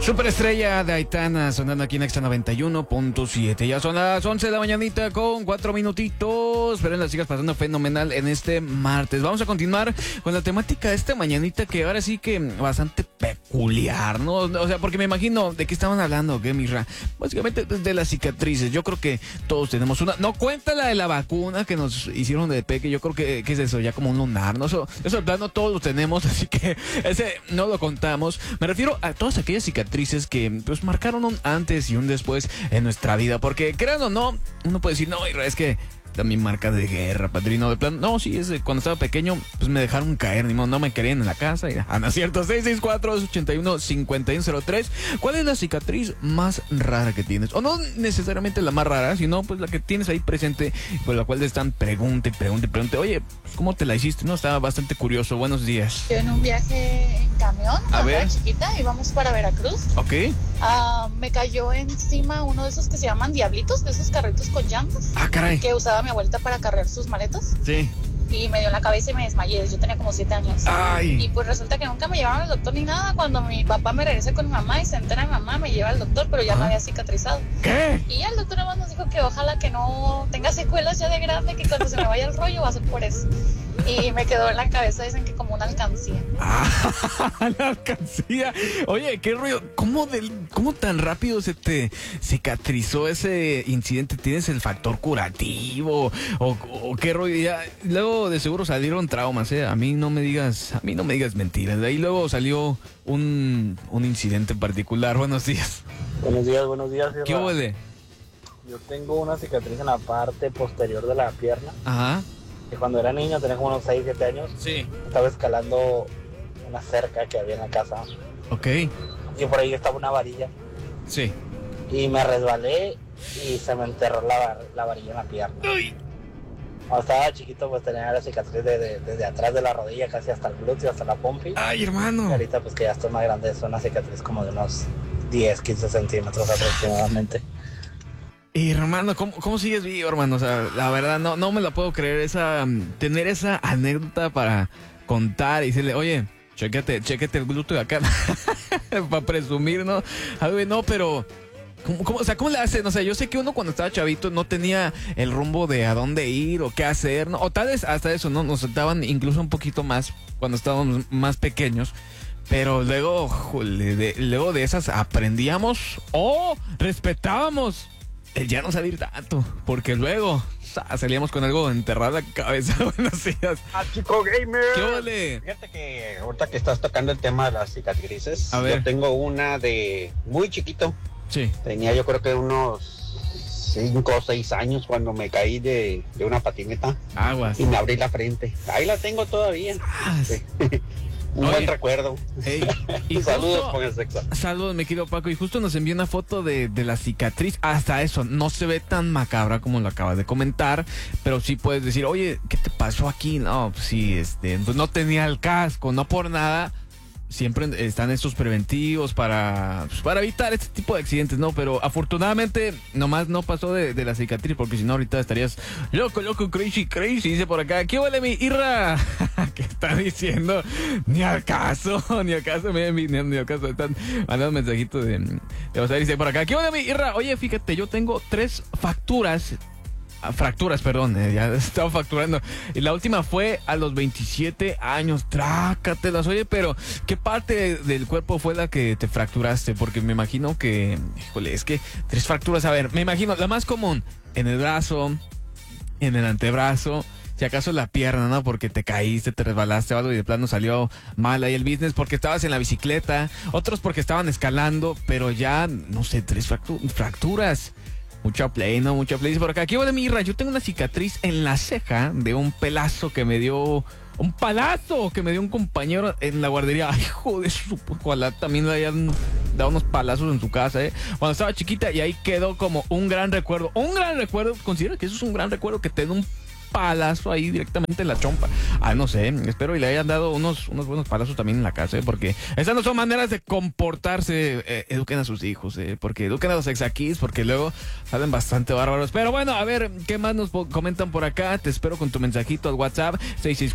Superestrella de Aitana sonando aquí en Extra 91.7. Ya son las 11 de la mañanita con 4 minutitos. Espero las sigas pasando fenomenal en este martes. Vamos a continuar con la temática de esta mañanita, que ahora sí que bastante peculiar, ¿no? O sea, porque me imagino de qué estaban hablando, ¿qué, Misra? Básicamente de las cicatrices. Yo creo que todos tenemos una. No cuenta la de la vacuna que nos hicieron de peque. Yo creo que es eso, ya como un lunar, ¿no? Eso de plano todos lo tenemos, así que ese no lo contamos. Me refiero a todas aquellas cicatrices que pues marcaron un antes y un después en nuestra vida, porque crean o no, uno puede decir, no, es que también marca de guerra, padrino, de plan, no, sí, es cuando estaba pequeño, pues me dejaron caer, ni modo, no me querían en la casa, y no es cierto. 664-281-5103. ¿Cuál es la cicatriz más rara que tienes? O no necesariamente la más rara, sino pues la que tienes ahí presente, por la cual te están pregunte, oye, ¿cómo te la hiciste? No, estaba bastante curioso. Buenos días. Yo en un viaje en camión, cuando era chiquita, íbamos para Veracruz. Ok. Me cayó encima uno de esos que se llaman diablitos, de esos carritos con llantas. Ah, caray. Que usaba mi abuelita para cargar sus maletas. Sí. Y me dio en la cabeza y me desmayé. Yo tenía como 7 años. Ay. Y pues resulta que nunca me llevaron al doctor ni nada. Cuando mi papá me regresa con mi mamá y se entera mi mamá, me lleva al doctor, pero ya no había cicatrizado. ¿Qué? Y ya el doctor además nos dijo que ojalá que no tenga secuelas ya de grande, que cuando se me vaya el rollo va a ser por eso. Y me quedó en la cabeza, dicen que como una alcancía. La alcancía. Oye, qué rollo. ¿Cómo tan rápido se te cicatrizó ese incidente? ¿Tienes el factor curativo? ¿O qué rollo? Ya, luego de seguro salieron traumas, ¿eh? A mí no me digas mentiras. De ahí luego salió un incidente en particular. Buenos días. Buenos días, Sierra. ¿Qué huele? Yo tengo una cicatriz en la parte posterior de la pierna. Ajá. Que cuando era niño, tenía como unos 6, 7 años. Sí. Estaba escalando una cerca que había en la casa. Ok. Y por ahí estaba una varilla. Sí. Y me resbalé y se me enterró la varilla en la pierna. ¡Uy! Cuando estaba chiquito, pues tenía la cicatriz desde atrás de la rodilla, casi hasta el glúteo, hasta la pompi. ¡Ay, hermano! Y ahorita, pues que ya estoy más grande, es una cicatriz como de unos 10, 15 centímetros aproximadamente. Y hermano, ¿cómo sigues vivo, hermano? O sea, la verdad no me la puedo creer, tener esa anécdota para contar y decirle, oye, chéquete el glúteo de acá para presumir, ¿no? A ver, no, pero ¿cómo le hacen? O sea, yo sé que uno cuando estaba chavito no tenía el rumbo de a dónde ir o qué hacer, ¿no? O tal vez hasta eso, ¿no? Nos daban incluso un poquito más cuando estábamos más pequeños. Pero luego, luego de esas aprendíamos o respetábamos el ya no salir tanto, porque luego salíamos con algo enterrado en la cabeza. Buenos días. Chico gamer. ¿Qué vale? Fíjate que ahorita que estás tocando el tema de las cicatrices, a ver. Yo tengo una de muy chiquito. Sí. Tenía yo creo que unos 5 o 6 años cuando me caí de una patineta. Aguas. Y me abrí la frente. Ahí la tengo todavía. Sí. Un buen recuerdo. Ey, y saludos justo, con el sexo. Saludos, mi querido Paco. Y justo nos envió una foto de la cicatriz. Hasta eso, no se ve tan macabra como lo acabas de comentar. Pero sí puedes decir, oye, ¿qué te pasó aquí? No, pues sí, pues no tenía el casco, no por nada. Siempre están estos preventivos para evitar este tipo de accidentes, ¿no? Pero afortunadamente nomás no pasó de la cicatriz, porque si no ahorita estarías loco, crazy, dice por acá. ¿Qué huele mi Irra? ¿Qué está diciendo? Ni al caso, ni al caso, están mandando mensajitos de o sea, dice por acá. ¿Qué huele mi Irra? Oye, fíjate, yo tengo 3 fracturas, ya estaba facturando. Y la última fue a los 27 años. Trácatelas. Oye, pero ¿qué parte del cuerpo fue la que te fracturaste? Porque me imagino que, híjole, es que 3 fracturas. A ver, me imagino la más común en el brazo, en el antebrazo, si acaso la pierna, ¿no? Porque te caíste, te resbalaste o algo y de plano salió mal ahí el business porque estabas en la bicicleta. Otros porque estaban escalando, pero ya, no sé, 3 fracturas. Mucha play, ¿no? Mucha play. Por acá, aquí de mi Irra. Yo tengo una cicatriz en la ceja de un palazo que me dio un compañero en la guardería. Ay, joder, ojalá también le hayan dado unos palazos en su casa, cuando estaba chiquita, y ahí quedó como un gran recuerdo. ¿Consideras que eso es un gran recuerdo, que te den un palazo ahí directamente en la chompa? No sé, espero y le hayan dado unos buenos palazos también en la casa, porque esas no son maneras de comportarse. Eduquen a sus hijos, porque eduquen a los ex-aquis, porque luego salen bastante bárbaros. Pero bueno, a ver, ¿qué más nos comentan por acá? Te espero con tu mensajito al WhatsApp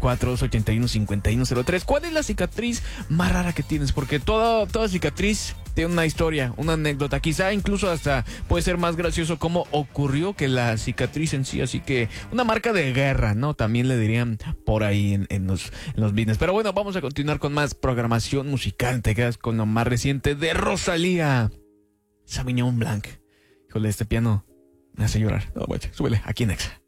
664-281-5103. ¿Cuál es la cicatriz más rara que tienes? Porque toda cicatriz tiene una historia, una anécdota. Quizá incluso hasta puede ser más gracioso cómo ocurrió que la cicatriz en sí. Así que una marca de guerra, ¿no? También le dirían por ahí en los business. Pero bueno, vamos a continuar con más programación musical. Te quedas con lo más reciente de Rosalía. Sauvignon Blanc. Híjole, este piano me hace llorar. No, güey, súbele aquí en Exa.